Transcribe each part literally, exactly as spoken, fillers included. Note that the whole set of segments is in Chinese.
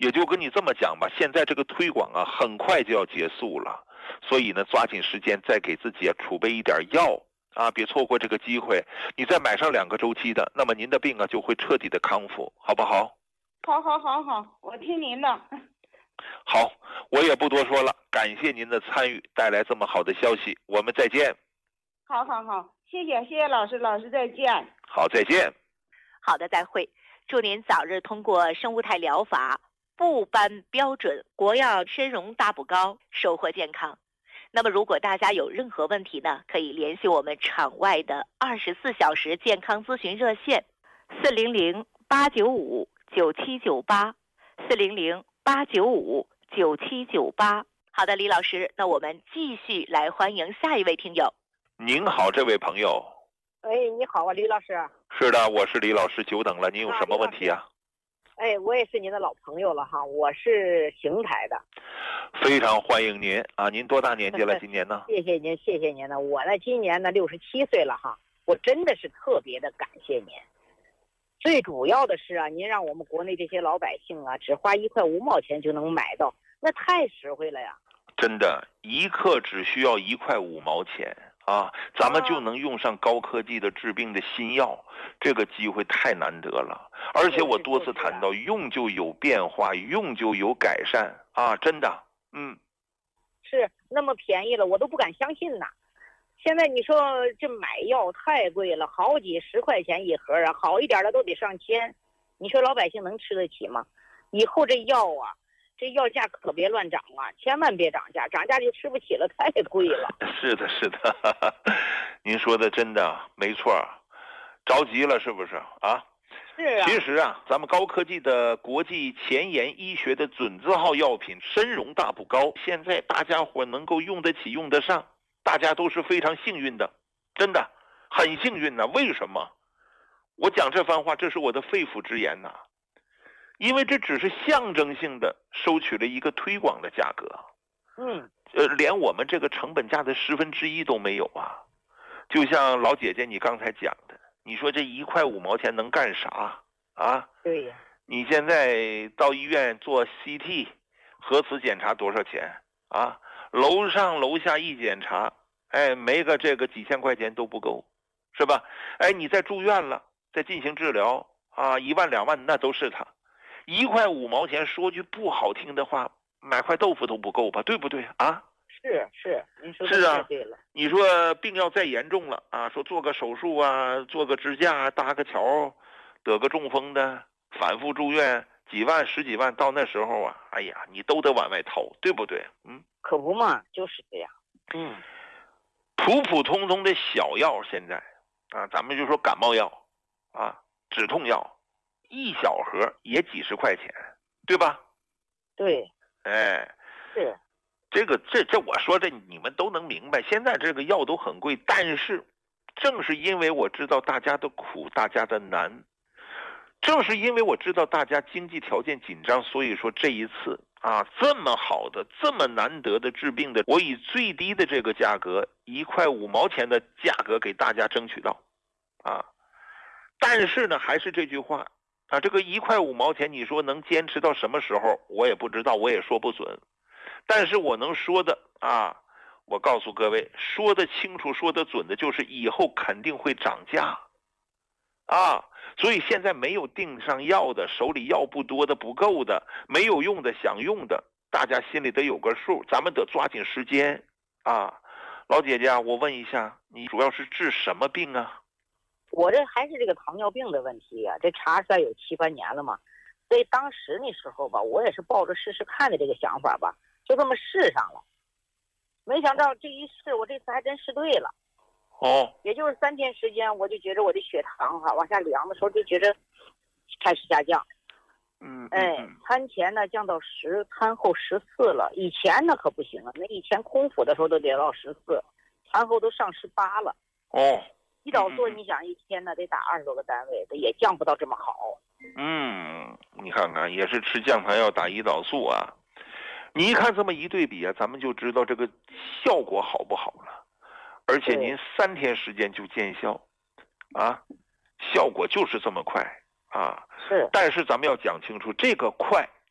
也就跟你这么讲吧，现在这个推广啊，很快就要结束了，所以呢，抓紧时间再给自己储备一点药啊，别错过这个机会。你再买上两个周期的，那么您的病啊就会彻底的康复，好不好？ 好，好，好，好，我听您的。 好，我也不多说了，感谢您的参与，带来这么好的消息，我们再见。 好，好，好，谢谢，谢谢老师，老师再见。 好，再见。 好的，再会。祝您早日通过生物态疗法部颁标准国药参荣大补膏，收获健康。那么如果大家有任何问题呢，可以联系我们场外的二十四小时健康咨询热线四零零八九五九七九八四零零八九五九七九八。好的，李老师，那我们继续来欢迎下一位听友。 您好，这位朋友。 哎，你好啊，李老师。 是的，我是李老师，久等了，您有什么问题啊？ 哎，我也是您的老朋友了哈，我是邢台的。 非常欢迎您啊！您多大年纪了？今年呢？ 谢谢您，谢谢您呢。我呢，今年呢六十七岁了哈，我真的是特别的感谢您。最主要的是啊，您让我们国内这些老百姓啊，只花一块五毛钱就能买到，那太实惠了呀！ 真的，一克只需要一块五毛钱啊，咱们就能用上高科技的治病的新药，这个机会太难得了。而且我多次谈到，用就有变化，用就有改善啊！真的，嗯， 是那么便宜了，我都不敢相信呐。现在你说这买药太贵了，好几十块钱一盒啊，好一点的都得上千，你说老百姓能吃得起吗？以后这药啊，这药价可别乱涨啊，千万别涨价，涨价就吃不起了，太贵了。 是的，是的，哈哈，您说的真的没错，着急了是不是啊？ 是啊。 其实啊，咱们高科技的国际前沿医学的准字号药品参荣大补膏，现在大家伙能够用得起用得上，大家都是非常幸运的，真的很幸运呢。为什么？我讲这番话，这是我的肺腑之言呐。因为这只是象征性的收取了一个推广的价格， 嗯， 呃，连我们这个成本价的十分之一都没有啊。就像老姐姐你刚才讲的，你说这一块五毛钱能干啥啊？ 对呀。 你现在到医院做 C T 核磁检查多少钱啊？楼上楼下一检查，哎，没个这个几千块钱都不够，是吧？哎，你在住院了，在进行治疗啊，一万两万那都是它。一块五毛钱，说句不好听的话，买块豆腐都不够吧，对不对啊？ 是是，您说的太对了。 你说病要再严重了啊，说做个手术啊，做个支架，搭个桥，得个中风的，反复住院，几万十几万，到那时候啊，哎呀，你都得往外掏，对不对？嗯， 可不嘛，就是这样。嗯， 普普通通的小药现在啊，咱们就说感冒药啊，止痛药。一小盒也几十块钱，对吧？ 对， 哎， 是这个这这我说这你们都能明白。现在这个药都很贵，但是正是因为我知道大家的苦，大家的难，正是因为我知道大家经济条件紧张，所以说这一次啊，这么好的、这么难得的治病的，我以最低的这个价格，一块五毛钱的价格给大家争取到，啊，但是呢，还是这句话。啊，这个一块五毛钱，你说能坚持到什么时候？我也不知道，我也说不准。但是我能说的啊，我告诉各位，说得清楚、说得准的，就是以后肯定会涨价，啊，所以现在没有订上药的，手里药不多的、不够的，没有用的、想用的，大家心里得有个数，咱们得抓紧时间啊。老姐姐，我问一下，你主要是治什么病啊？ 我这还是这个糖尿病的问题啊，这查出来有七八年了嘛，所以当时那时候吧，我也是抱着试试看的这个想法吧，就这么试上了。没想到这一试，我这次还真试对了。 哦， 也就是三天时间，我就觉着我的血糖哈、啊、往下量的时候就觉着开始下降。 嗯， 哎，餐前呢降到十，餐后十四了。以前呢可不行了，那以前空腹的时候都得到十四，餐后都上十八了。 哦。 胰岛素，你想一天呢得打二十多个单位，它也降不到这么好。 嗯，你看看，也是吃降糖药打胰岛素啊。你一看这么一对比啊，咱们就知道这个效果好不好了。而且您三天时间就见效，啊，效果就是这么快啊。 是。 但是咱们要讲清楚，这个快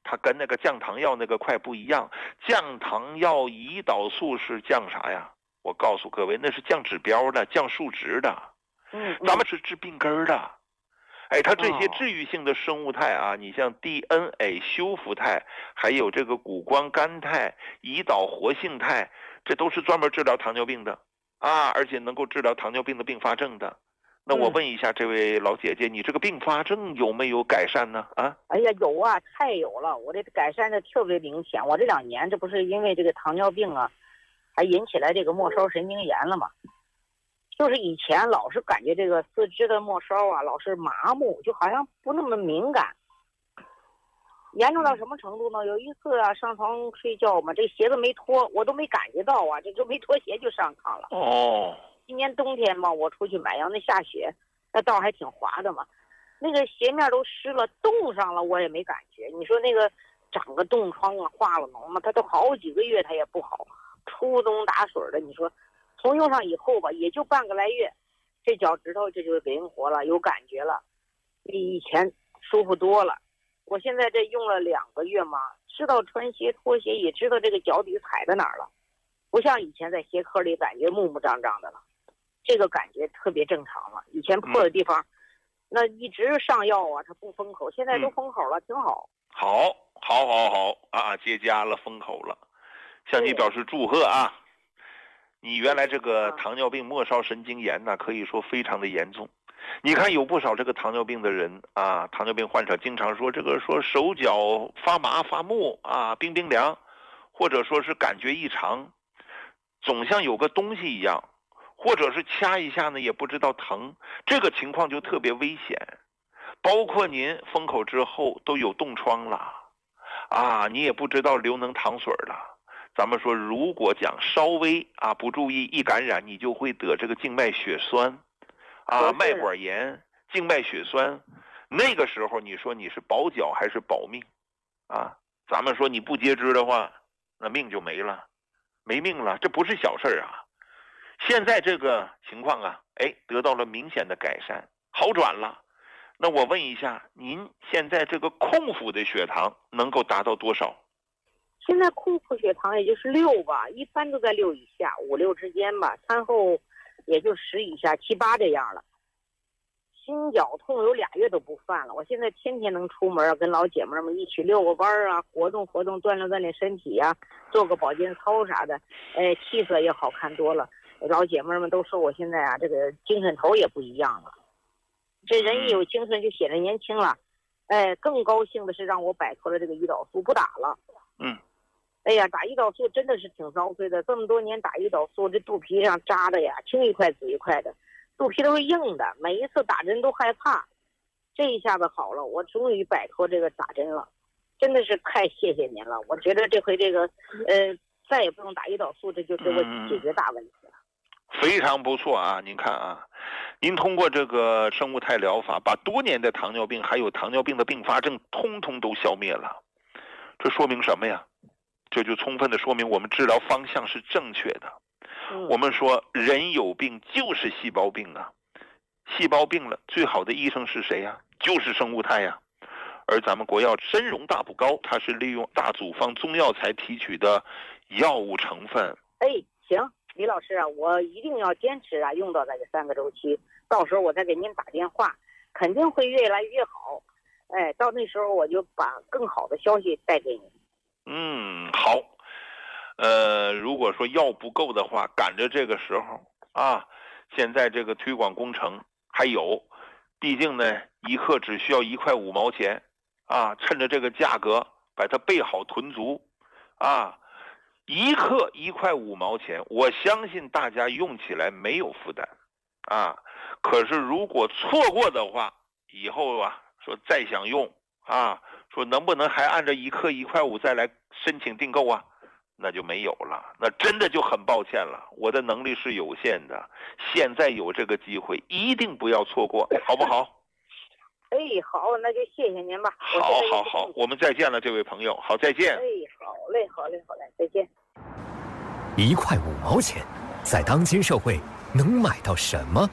它跟那个降糖药那个块不一样。降糖药胰岛素是降啥呀？我告诉各位，那是降指标的，降数值的。 嗯， 咱们是治病根的。哎，它这些哦治愈性的生物肽啊，你像 D N A 修复肽，还有这个谷胱甘肽、胰岛活性肽，这都是专门治疗糖尿病的啊，而且能够治疗糖尿病的并发症的。那我问一下这位老姐姐，你这个并发症有没有改善呢？啊？ 哎呀，有啊，太有了，我这改善的特别明显。我这两年这不是因为这个糖尿病啊，还引起来这个末梢神经炎了嘛？就是以前老是感觉这个四肢的末梢啊，老是麻木，就好像不那么敏感。严重到什么程度呢？有一次啊，上床睡觉嘛，这鞋子没脱，我都没感觉到啊，这就没脱鞋就上炕了。 哦。 今年冬天嘛，我出去买羊，那下雪，那道还挺滑的嘛，那个鞋面都湿了，冻上了我也没感觉。你说那个长个冻疮啊，化了脓嘛，它都好几个月它也不好，初冬打水的。你说从用上以后吧，也就半个来月，这脚趾头这就灵活了，有感觉了，比以前舒服多了。我现在这用了两个月嘛，知道穿鞋脱鞋，也知道这个脚底踩在哪儿了，不像以前在鞋壳里感觉木木张张的了。这个感觉特别正常了，以前破的地方，嗯、那一直上药啊，它不封口，现在都封口了，嗯、挺好。 好，好，好，好啊，结痂了，封口了，向你表示祝贺啊！你原来这个糖尿病末梢神经炎呢，可以说非常的严重。你看有不少这个糖尿病的人啊，糖尿病患者经常说这个说手脚发麻发木啊，冰冰凉，或者说是感觉异常，总像有个东西一样。或者是掐一下呢，也不知道疼，这个情况就特别危险。包括您封口之后都有冻疮了，啊，你也不知道流脓淌水了。咱们说，如果讲稍微啊不注意，一感染你就会得这个静脉血栓，啊，脉管炎、静脉血栓。那个时候你说你是保脚还是保命？啊，咱们说你不截肢的话，那命就没了，没命了，这不是小事啊。现在这个情况啊，哎，得到了明显的改善，好转了。那我问一下，您现在这个空腹的血糖能够达到多少？ 现在空腹血糖也就是六吧，一般都在六以下，五六之间吧。餐后也就十以下，七八这样了。心绞痛有俩月都不犯了，我现在天天能出门，跟老姐妹们一起遛个弯啊，活动活动，锻炼锻炼身体啊，做个保健操啥的，哎，气色也好看多了。老姐妹们都说我现在啊，这个精神头也不一样了。这人一有精神就显得年轻了。哎，更高兴的是让我摆脱了这个胰岛素，不打了。 嗯。 哎呀，打胰岛素真的是挺遭罪的。这么多年打胰岛素，这肚皮上扎的呀，青一块紫一块的，肚皮都是硬的，每一次打针都害怕。这一下子好了，我终于摆脱这个打针了，真的是太谢谢您了。我觉得这回这个，呃，再也不用打胰岛素，这就给我解决大问题了。 非常不错啊！您看啊，您通过这个生物肽疗法，把多年的糖尿病还有糖尿病的并发症通通都消灭了。这说明什么呀？这就充分的说明我们治疗方向是正确的。 嗯、 我们说人有病就是细胞病啊，细胞病了，最好的医生是谁呀？就是生物肽呀。而咱们国药参荣大补膏，它是利用大组方中药材提取的药物成分。 哎，行。李老师啊，我一定要坚持啊，用到这个三个周期，到时候我再给您打电话，肯定会越来越好。哎，到那时候我就把更好的消息带给你。 嗯，好。呃，如果说药不够的话，赶着这个时候啊，现在这个推广工程还有，毕竟呢，一克只需要一块五毛钱啊，趁着这个价格把它备好囤足啊。一克一块五毛钱，我相信大家用起来没有负担，啊，可是如果错过的话，以后啊说再想用啊，说能不能还按照一克一块五再来申请订购啊，那就没有了，那真的就很抱歉了，我的能力是有限的，现在有这个机会，一定不要错过，好不好？ 哎，好，那就谢谢您吧。 好，好，好，我们再见了，这位朋友，好，再见。 哎，好嘞，好嘞，好嘞，再见。 一块五毛钱，在当今社会能买到什么？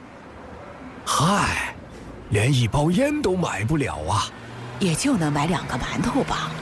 嗨，连一包烟都买不了啊！ 也就能买两个馒头吧。